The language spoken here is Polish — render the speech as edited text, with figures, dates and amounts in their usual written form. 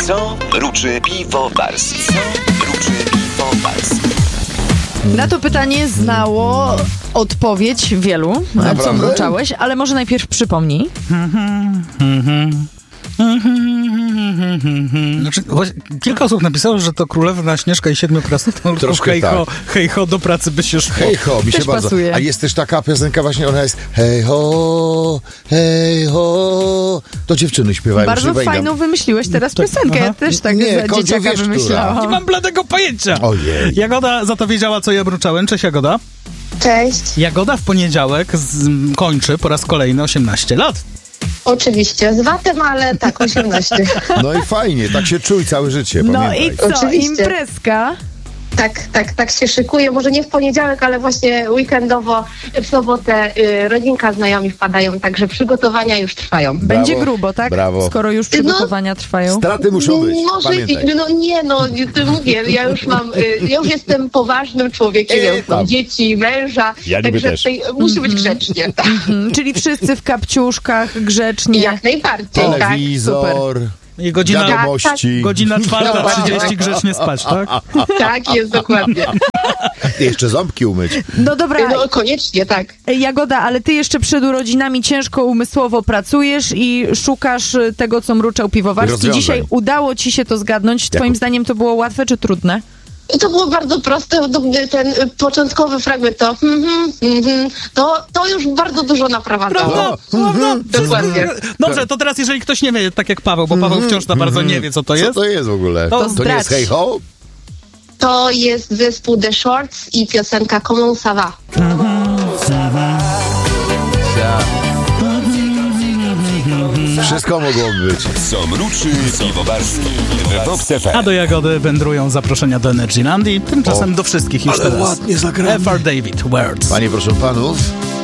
Co mruczy piwowarski? Co mruczy piwowarski? Na to pytanie znało odpowiedź wielu, co mruczałeś, ale może najpierw przypomnij. Znaczy, kilka osób napisało, że to Królewna Śnieżka i Siedmiu Krasnoludków. Troszkę Hej-ho, tak. hej-ho, do pracy by się szło. Hej-ho, mi się Też bardzo... pasuje. A jest też taka piosenka właśnie, ona jest hej-ho, to dziewczyny śpiewają. Bardzo przypominam. fajną wymyśliłeś teraz piosenkę. Ja też tak Nie, za Kodzio, dzieciaka wiesz, która? wymyślałam. Nie mam bladego pojęcia. Ojej. Jagoda za to wiedziała, co ja mruczałem. Cześć, Jagoda. Cześć. Jagoda w poniedziałek kończy po raz kolejny 18 lat. Oczywiście, z watem, ale tak, 18. No i fajnie, tak się czuj całe życie, No pamiętaj. i co? Oczywiście. Imprezka? Tak się szykuję. Może nie w poniedziałek, ale właśnie weekendowo, w sobotę rodzinka, znajomi wpadają, także przygotowania już trwają. Będzie Brawo, grubo, tak? brawo. Skoro już przygotowania trwają. Straty muszą być, Może, pamiętaj. ty mówię, ja już jestem poważnym człowiekiem, ja już mam tam. dzieci, męża, Ja niby także też. tutaj musi być grzecznie. Czyli wszyscy w kapciuszkach, grzecznie. Jak najbardziej, tak. Telewizor, I godzina wiadomości. Godzina 4:30 grzecznie spać, tak? Tak jest, dokładnie. Jeszcze ząbki umyć. No dobra, No koniecznie, tak. Jagoda, ale ty jeszcze przed urodzinami ciężko umysłowo pracujesz i szukasz tego, co mruczał piwowarski. Rozwiązań. Dzisiaj udało ci się to zgadnąć. Twoim zdaniem to było łatwe czy trudne? To było bardzo proste, ten początkowy fragment to już bardzo dużo naprowadzało. Dokładnie. Dobrze, to teraz jeżeli ktoś nie wie, tak jak Paweł, bo Paweł wciąż za bardzo nie wie, co to Co jest. to jest w ogóle? To To nie zdradź. jest hej-ho? To jest zespół The Shorts i piosenka Comment ça va. Wszystko mogło być. Co mruczy piwowarski? W Vox FM. A do Jagody wędrują zaproszenia do Energylandii, tymczasem do wszystkich już ale teraz. ładnie zagrane. F.R. David, Words. Panie, proszę panów,